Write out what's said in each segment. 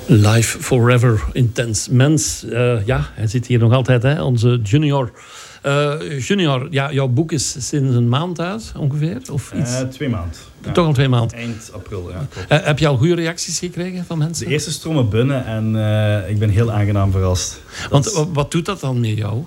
Life Forever Intense Mens. Hij zit hier nog altijd, hè, onze Junior. Junior, jouw boek is sinds een maand uit, ongeveer? Of iets? 2 maanden. Ja. Toch al 2 maanden? Eind april, ja. Klopt. Heb je al goede reacties gekregen van mensen? De eerste stromen binnen en ik ben heel aangenaam verrast. Want wat doet dat dan met jou?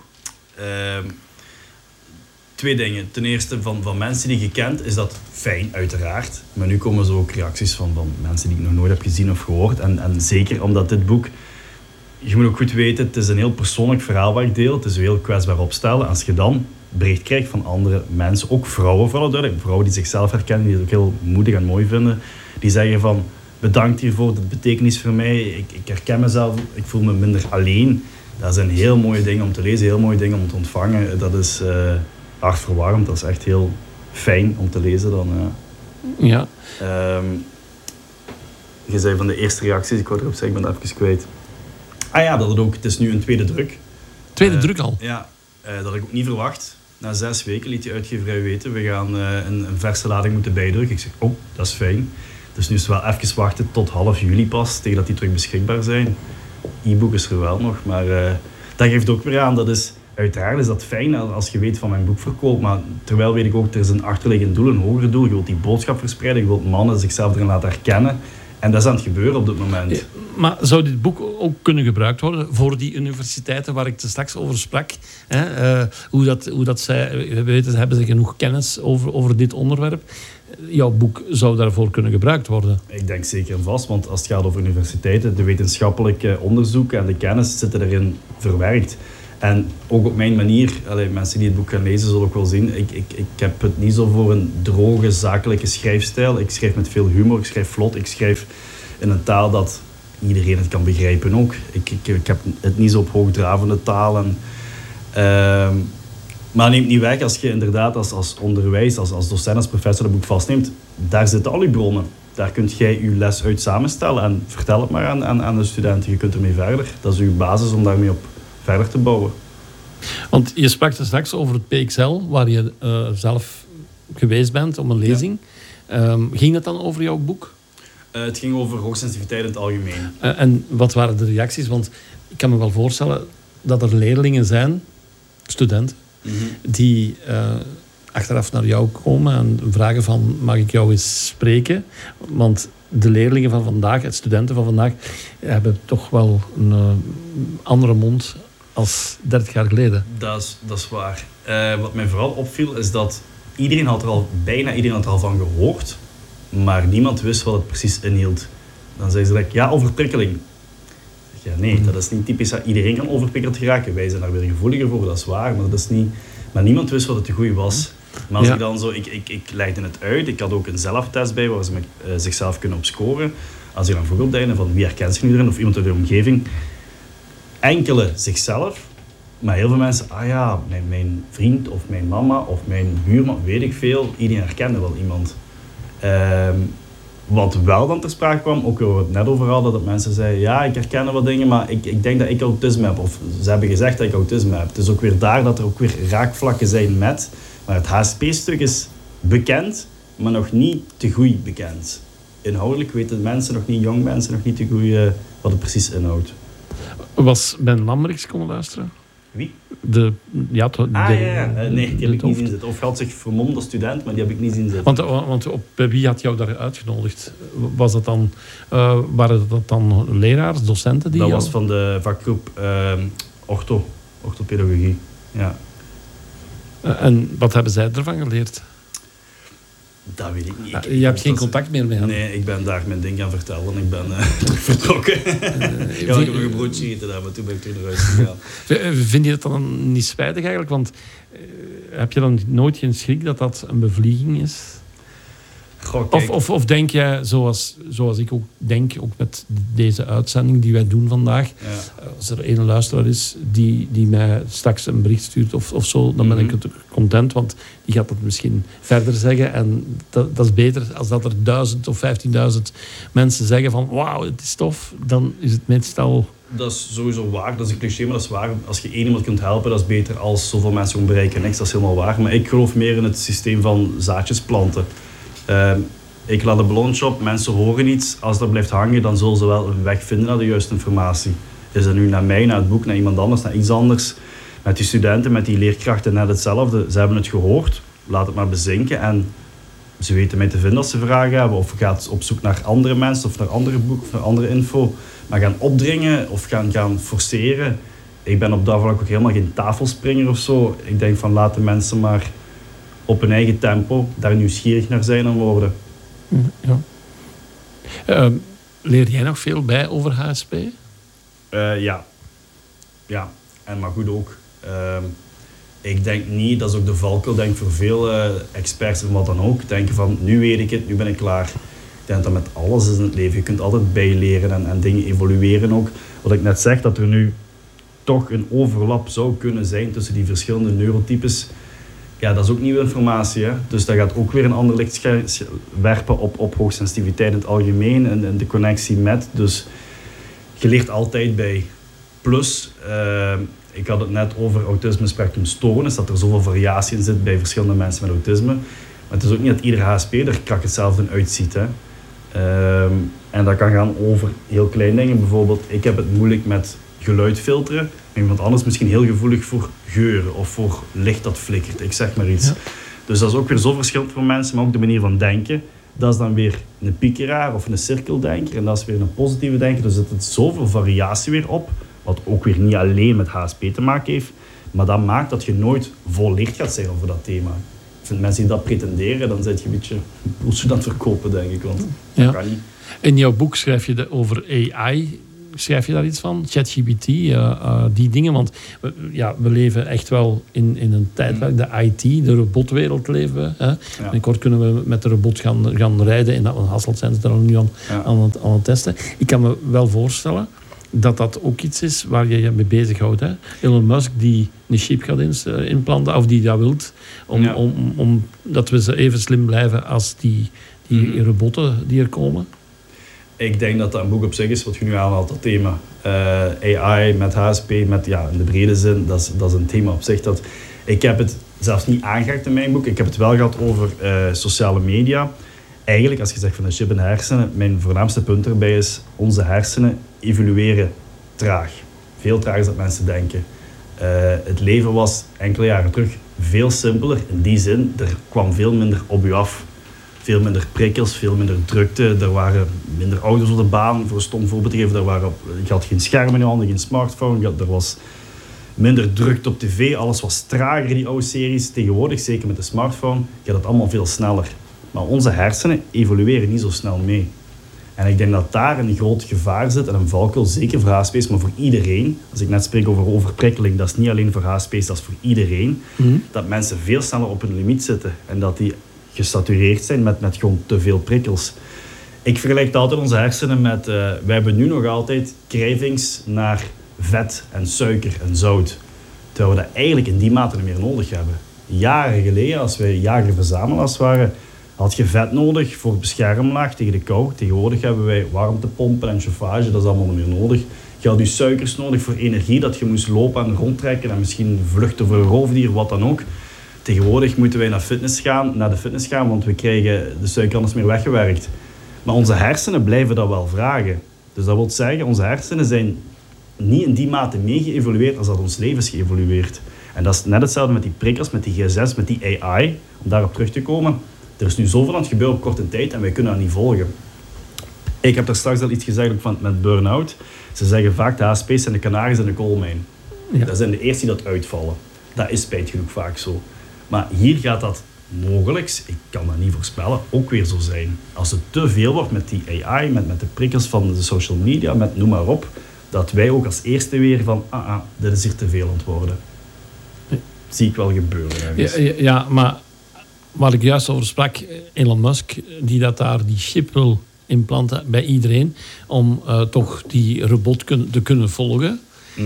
2 dingen. Ten eerste, van mensen die je kent, is dat fijn, uiteraard. Maar nu komen zo ook reacties van mensen die ik nog nooit heb gezien of gehoord. En zeker omdat dit boek... Je moet ook goed weten, het is een heel persoonlijk verhaal wat ik deel. Het is een heel kwetsbaar opstellen. Als je dan bericht krijgt van andere mensen, ook vrouwen vooral duidelijk, vrouwen die zichzelf herkennen, die het ook heel moedig en mooi vinden, die zeggen van, bedankt hiervoor, dit betekent iets voor mij, ik herken mezelf, ik voel me minder alleen. Dat zijn heel mooie dingen om te lezen, heel mooie dingen om te ontvangen. Dat is hartverwarmend, dat is echt heel fijn om te lezen dan. Ja. Je zei van de eerste reacties, ik wou erop zeggen, ik ben dat even kwijt. Het is nu een tweede druk. Tweede druk al? Ja, dat had ik ook niet verwacht. Na 6 weken liet die uitgeverij weten, we gaan een verse lading moeten bijdrukken. Ik zeg, dat is fijn. Dus nu is het wel even wachten tot half juli pas, tegen dat die terug beschikbaar zijn. E-book is er wel nog, maar dat geeft ook weer aan, uiteraard is dat fijn als je weet van mijn boekverkoop, maar terwijl weet ik ook, er is een achterliggend doel, een hoger doel. Je wilt die boodschap verspreiden, je wilt mannen zichzelf erin laten herkennen. En dat is aan het gebeuren op dit moment. Ja, maar zou dit boek ook kunnen gebruikt worden voor die universiteiten waar ik er straks over sprak? Hoe dat zij, hebben ze genoeg kennis over dit onderwerp? Jouw boek zou daarvoor kunnen gebruikt worden? Ik denk zeker en vast, want als het gaat over universiteiten, de wetenschappelijke onderzoeken en de kennis zitten erin verwerkt. En ook op mijn manier, mensen die het boek gaan lezen zullen ook wel zien, ik heb het niet zo voor een droge, zakelijke schrijfstijl. Ik schrijf met veel humor, ik schrijf vlot, ik schrijf in een taal dat iedereen het kan begrijpen ook. Ik heb het niet zo op hoogdravende taal. Maar neemt niet weg, als je inderdaad als onderwijs, als docent, als professor dat boek vastneemt, daar zitten al je bronnen. Daar kunt jij je les uit samenstellen en vertel het maar aan de studenten. Je kunt ermee verder. Dat is je basis om daarmee op verder te bouwen. Want je sprak er straks over het PXL, waar je zelf geweest bent om een lezing. Ja. Ging het dan over jouw boek? Het ging over hoogsensitiviteit in het algemeen. En wat waren de reacties? Want ik kan me wel voorstellen dat er leerlingen zijn, studenten, die achteraf naar jou komen en vragen van, mag ik jou eens spreken? Want de leerlingen van vandaag, de studenten van vandaag, hebben toch wel een andere mond als 30 jaar geleden. Dat is waar. Wat mij vooral opviel is dat bijna iedereen had er al van gehoord, maar niemand wist wat het precies inhield. Dan zeggen ze ja, overprikkeling. Ja, nee, dat is niet typisch. Iedereen kan overprikkeld geraken. Wij zijn daar weer gevoeliger voor, dat is waar, maar dat is niet. Maar niemand wist wat het te goed was. Maar als ik dan zo, ik legde het uit. Ik had ook een zelftest bij waar ze zichzelf kunnen op scoren. Als je dan vroeg op het einde van wie herkent zich nu erin of iemand uit de omgeving. Enkele zichzelf, maar heel veel mensen, mijn vriend of mijn mama of mijn buurman, weet ik veel. Iedereen herkende wel iemand. Wat wel dan ter sprake kwam, ook waar we het net over hadden, dat mensen zeiden, ja, ik herken wat dingen, maar ik denk dat ik autisme heb. Of ze hebben gezegd dat ik autisme heb. Het is ook weer daar dat er ook weer raakvlakken zijn met. Maar het HSP-stuk is bekend, maar nog niet te goed bekend. Inhoudelijk weten mensen nog niet, jong mensen nog niet te goed wat het precies inhoudt. Was Ben Lammerix komen luisteren? Wie? Nee, die heb ik niet zien zitten. Of had zich vermomd als student, maar die heb ik niet zien zitten. Want wie had jou daar uitgenodigd? Was dat dan, waren dat dan leraars, docenten? Dat was van de vakgroep orthopedagogie. Ja. En wat hebben zij ervan geleerd? Dat weet ik niet. Je hebt geen contact meer met hen? Nee, ik ben daar mijn ding gaan vertellen en ik ben terug vertrokken. Ik heb nog een broodje gegeten daar, maar toen ben ik terug naar huis gegaan. Vind je het dan niet spijtig eigenlijk? Want heb je dan nooit geen schrik dat dat een bevlieging is? Goh, of denk jij, zoals ik ook denk, ook met deze uitzending die wij doen vandaag, als er een luisteraar is die mij straks een bericht stuurt of zo, dan ben ik content, want die gaat dat misschien verder zeggen. En dat is beter als dat er 1000 of 15.000 mensen zeggen van wauw, het is tof, dan is het meestal... Dat is sowieso waar, dat is een cliché, maar dat is waar. Als je één iemand kunt helpen, dat is beter als zoveel mensen bereiken. Niks, dat is helemaal waar. Maar ik geloof meer in het systeem van zaadjes planten. Ik laat de ballonnetje op, mensen horen iets. Als dat blijft hangen, dan zullen ze wel een weg vinden naar de juiste informatie. Is dat nu naar mij, naar het boek, naar iemand anders, naar iets anders? Met die studenten, met die leerkrachten net hetzelfde. Ze hebben het gehoord, laat het maar bezinken. En ze weten mij te vinden als ze vragen hebben. Of gaat op zoek naar andere mensen, of naar andere boeken, of naar andere info. Maar gaan opdringen of gaan forceren. Ik ben op dat vlak ook helemaal geen tafelspringer of zo. Ik denk van laat de mensen maar op hun eigen tempo daar nieuwsgierig naar zijn en worden. Ja. Leer jij nog veel bij over HSP? Ja. Ja, en maar goed ook. Ik denk niet, dat is ook de valkuil, denk voor veel experts en wat dan ook, denken van nu weet ik het, nu ben ik klaar. Ik denk dat met alles is in het leven. Je kunt altijd bijleren en dingen evolueren ook. Wat ik net zeg, dat er nu toch een overlap zou kunnen zijn tussen die verschillende neurotypes. Ja, dat is ook nieuwe informatie. Hè? Dus dat gaat ook weer een ander licht werpen op hoogsensitiviteit in het algemeen en de connectie met. Dus je leert altijd bij. Plus, ik had het net over autisme spectrum stoornis, dat er zoveel variatie in zit bij verschillende mensen met autisme. Maar het is ook niet dat ieder HSP er krak hetzelfde uitziet. Hè? En dat kan gaan over heel kleine dingen. Bijvoorbeeld, ik heb het moeilijk met geluid filteren. En iemand anders misschien heel gevoelig voor geuren of voor licht dat flikkert. Ik zeg maar iets. Ja. Dus dat is ook weer zo verschillend voor mensen, maar ook de manier van denken. Dat is dan weer een piekeraar of een cirkeldenker en dat is weer een positieve denker. Dus er zit zoveel variatie weer op, wat ook weer niet alleen met HSP te maken heeft. Maar dat maakt dat je nooit volleerd gaat zijn over dat thema. Ik vind mensen die dat pretenderen, dan zit je een beetje bullshit aan het verkopen, denk ik. Want dat kan niet. In jouw boek schrijf je over AI. Schrijf je daar iets van? ChatGPT, die dingen. Want we leven echt wel in een tijdperk, de IT, de robotwereld leven we. Hè? Ja. Binnenkort kunnen we met de robot gaan rijden. In Hasselt zijn ze er al nu aan het testen. Ik kan me wel voorstellen dat ook iets is waar je je mee bezighoudt. Hè? Elon Musk die een chip gaat inplanten, of die dat wilt, dat we ze even slim blijven als die robotten die er komen. Ik denk dat dat een boek op zich is, wat je nu aanhaalt, dat thema. AI met HSP, in de brede zin, dat is een thema op zich. Ik heb het zelfs niet aangeraakt in mijn boek. Ik heb het wel gehad over sociale media. Eigenlijk, als je zegt van een chip in de hersenen, mijn voornaamste punt erbij is, onze hersenen evolueren traag. Veel trager dan mensen denken. Het leven was enkele jaren terug veel simpeler. In die zin, er kwam veel minder op u af. Veel minder prikkels, veel minder drukte. Er waren minder ouders op de baan, voor een stom voorbeeld te geven. Je had geen scherm in je handen, geen smartphone. Er was minder drukte op tv. Alles was trager, die oude series. Tegenwoordig, zeker met de smartphone, gaat het allemaal veel sneller. Maar onze hersenen evolueren niet zo snel mee. En ik denk dat daar een groot gevaar zit en een valkuil, zeker voor HSP's, maar voor iedereen. Als ik net spreek over overprikkeling, dat is niet alleen voor HSP's, dat is voor iedereen. Dat mensen veel sneller op hun limiet zitten en dat die gesatureerd zijn met gewoon te veel prikkels. Ik vergelijk altijd onze hersenen met... wij hebben nu nog altijd cravings naar vet en suiker en zout. Terwijl we dat eigenlijk in die mate niet meer nodig hebben. Jaren geleden, als wij jager-verzamelaars waren, had je vet nodig voor beschermlaag tegen de kou. Tegenwoordig hebben wij warmtepompen en chauffage, dat is allemaal niet meer nodig. Je had je suikers nodig voor energie, dat je moest lopen en rondtrekken en misschien vluchten voor een roofdier, wat dan ook. Tegenwoordig moeten wij naar de fitness gaan, want we krijgen de suiker anders meer weggewerkt. Maar onze hersenen blijven dat wel vragen. Dus dat wil zeggen, onze hersenen zijn niet in die mate mee geëvolueerd als dat ons leven is geëvolueerd. En dat is net hetzelfde met die prikkels, met die gsm's, met die AI, om daarop terug te komen. Er is nu zoveel aan het gebeuren op korte tijd en wij kunnen dat niet volgen. Ik heb daar straks al iets gezegd ook met burn-out. Ze zeggen vaak de HSP's zijn de kanaries in de koolmijn. Ja. Dat zijn de eerste die dat uitvallen. Dat is spijt genoeg vaak zo. Maar hier gaat dat mogelijk, ik kan dat niet voorspellen, ook weer zo zijn. Als het te veel wordt met die AI, met de prikkels van de social media, met noem maar op, dat wij ook als eerste weer van, dit is hier te veel aan het worden. Zie ik wel gebeuren. Ja, maar waar ik juist over sprak, Elon Musk, die daar die chip wil implanten bij iedereen, om toch die robot te kunnen volgen,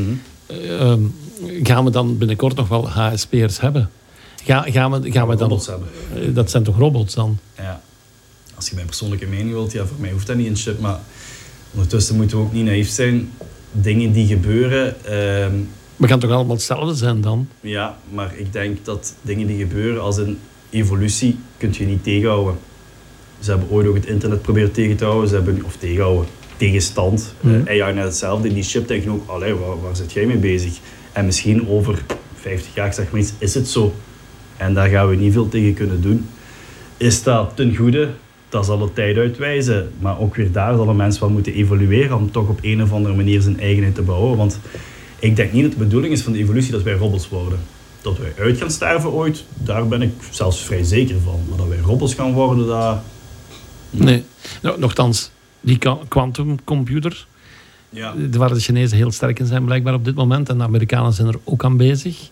gaan we dan binnenkort nog wel HSP'ers hebben? Gaan we dan robots hebben? Dat zijn toch robots dan? Ja. Als je mijn persoonlijke mening wilt, voor mij hoeft dat niet een chip, maar ondertussen moeten we ook niet naïef zijn. Dingen die gebeuren... We gaan toch allemaal hetzelfde zijn dan? Ja, maar ik denk dat dingen die gebeuren als een evolutie kun je niet tegenhouden. Ze hebben ooit ook het internet proberen tegen te houden. Ze hebben, of tegenhouden, tegenstand. AI net hetzelfde. In die chip denk je ook, allee, waar zit jij mee bezig? En misschien over 50 jaar, zeg maar iets, is het zo. En daar gaan we niet veel tegen kunnen doen. Is dat ten goede? Dat zal de tijd uitwijzen. Maar ook weer daar zal een mens wel moeten evolueren om toch op een of andere manier zijn eigenheid te bouwen. Want ik denk niet dat de bedoeling is van de evolutie dat wij robots worden. Dat wij uit gaan sterven ooit, daar ben ik zelfs vrij zeker van. Maar dat wij robots gaan worden, dat... Nee. Nou, nochtans, die quantumcomputer, waar de Chinezen heel sterk in zijn blijkbaar op dit moment, en de Amerikanen zijn er ook aan bezig,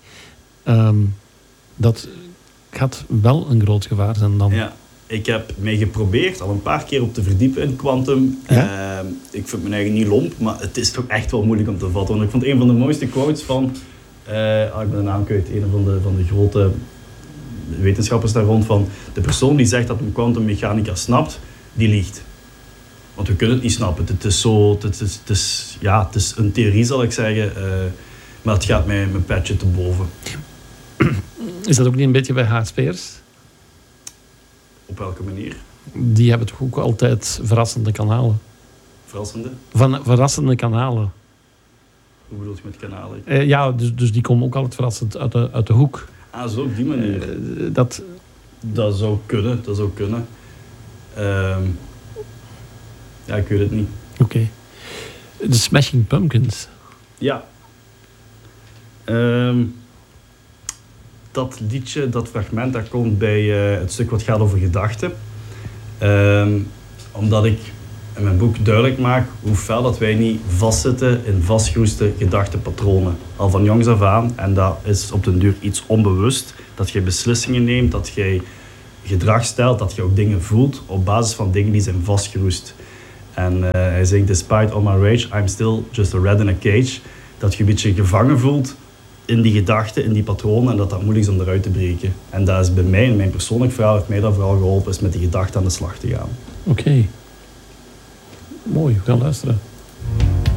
dat gaat wel een groot gevaar zijn dan. Ja. Ik heb mij geprobeerd al een paar keer op te verdiepen in quantum. Ja? Ik vind mijn eigen niet lomp, maar het is toch echt wel moeilijk om te vatten. Want ik vond een van de mooiste quotes van... ik ben de naam kwijt. Een van de grote wetenschappers daar rond van... De persoon die zegt dat een kwantummechanica snapt, die liegt. Want we kunnen het niet snappen. Het is zo... Het is een theorie, zal ik zeggen. Maar het gaat mij mijn petje te boven. Is dat ook niet een beetje bij HSP'ers? Op welke manier? Die hebben toch ook altijd verrassende kanalen? Verrassende? Verrassende kanalen. Hoe bedoel je met kanalen? Ja, dus die komen ook altijd verrassend uit de hoek. Ah, zo op die manier. Dat zou kunnen, dat zou kunnen. Ja, ik weet het niet. Oké. De Smashing Pumpkins. Ja. Dat liedje, dat fragment, dat komt bij het stuk wat gaat over gedachten. Omdat ik in mijn boek duidelijk maak hoe fel dat wij niet vastzitten in vastgeroeste gedachtenpatronen. Al van jongs af aan. En dat is op den duur iets onbewust. Dat je beslissingen neemt, dat je gedrag stelt, dat je ook dingen voelt op basis van dingen die zijn vastgeroest. En hij zingt, despite all my rage, I'm still just a rat in a cage. Dat je een beetje gevangen voelt in die gedachten, in die patronen, en dat moeilijk is om eruit te breken. En dat is bij mij, in mijn persoonlijk verhaal, heeft mij dat vooral geholpen, is met die gedachten aan de slag te gaan. Oké. Mooi, we gaan luisteren.